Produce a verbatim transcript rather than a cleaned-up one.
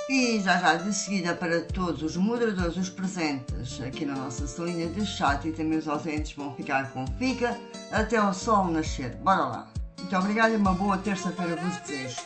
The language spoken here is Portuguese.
E já já de seguida, para todos os moderadores, os presentes aqui na nossa salinha de chat, e também os ausentes vão ficar com fica até o sol nascer. Bora lá. Muito obrigada e uma boa terça-feira vos desejo.